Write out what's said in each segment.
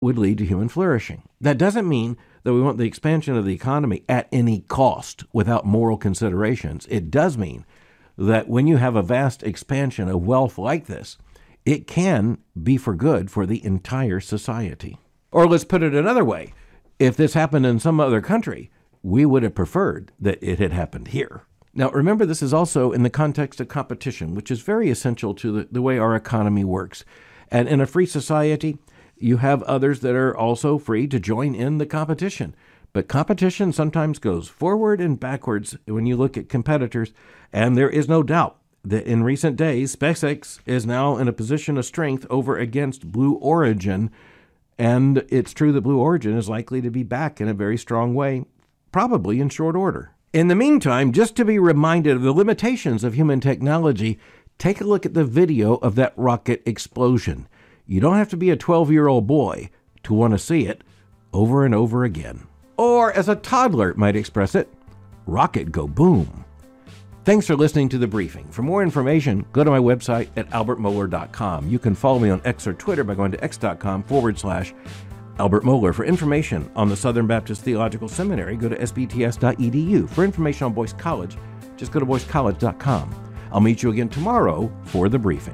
would lead to human flourishing. That doesn't mean that we want the expansion of the economy at any cost without moral considerations. It does mean that when you have a vast expansion of wealth like this, it can be for good for the entire society. Or let's put it another way. If this happened in some other country, we would have preferred that it had happened here. Now, remember, this is also in the context of competition, which is very essential to the way our economy works. And in a free society, you have others that are also free to join in the competition. But competition sometimes goes forward and backwards when you look at competitors. And there is no doubt that in recent days, SpaceX is now in a position of strength over against Blue Origin. And it's true that Blue Origin is likely to be back in a very strong way, probably in short order. In the meantime, just to be reminded of the limitations of human technology, take a look at the video of that rocket explosion. You don't have to be a 12-year-old boy to want to see it over and over again. Or, as a toddler might express it, rocket go boom. Thanks for listening to The Briefing. For more information, go to my website at albertmohler.com. You can follow me on X or Twitter by going to x.com/Albert Mohler. For information on the Southern Baptist Theological Seminary, go to sbts.edu. For information on Boyce College, just go to boycecollege.com. I'll meet you again tomorrow for The Briefing.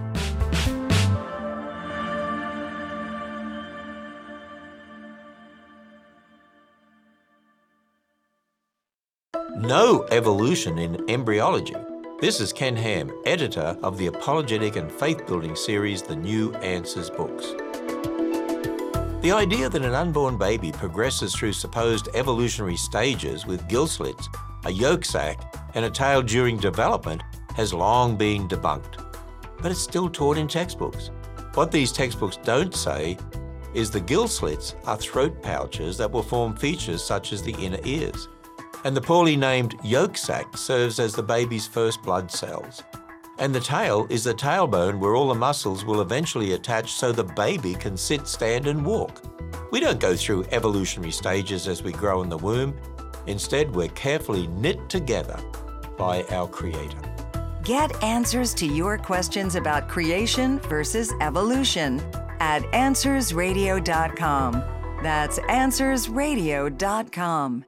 No evolution in embryology. This is Ken Ham, editor of the apologetic and faith-building series, The New Answers books. The idea that an unborn baby progresses through supposed evolutionary stages with gill slits, a yolk sac, and a tail during development has long been debunked. But it's still taught in textbooks. What these textbooks don't say is the gill slits are throat pouches that will form features such as the inner ears. And the poorly named yolk sac serves as the baby's first blood cells. And the tail is the tailbone where all the muscles will eventually attach so the baby can sit, stand, and walk. We don't go through evolutionary stages as we grow in the womb. Instead, we're carefully knit together by our Creator. Get answers to your questions about creation versus evolution at AnswersRadio.com. That's AnswersRadio.com.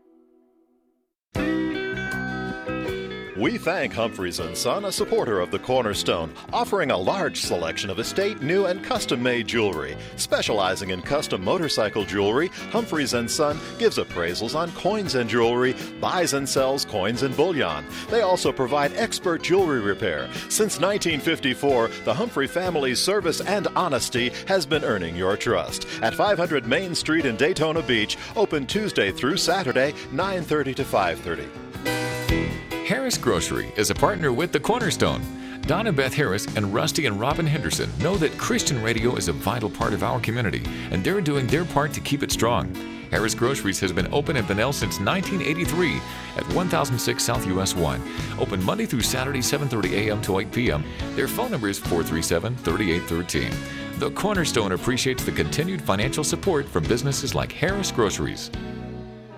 We thank Humphreys & Son, a supporter of the Cornerstone, offering a large selection of estate, new, and custom-made jewelry. Specializing in custom motorcycle jewelry, Humphreys & Son gives appraisals on coins and jewelry, buys and sells coins and bullion. They also provide expert jewelry repair. Since 1954, the Humphrey family's service and honesty has been earning your trust. At 500 Main Street in Daytona Beach, open Tuesday through Saturday, 9:30 to 5:30. Harris Grocery is a partner with the Cornerstone. Don and Beth Harris and Rusty and Robin Henderson know that Christian radio is a vital part of our community, and they're doing their part to keep it strong. Harris Groceries has been open in Bunnell since 1983 at 1006 South US 1. Open Monday through Saturday, 7:30 a.m. to 8 p.m. Their phone number is 437-3813. The Cornerstone appreciates the continued financial support from businesses like Harris Groceries.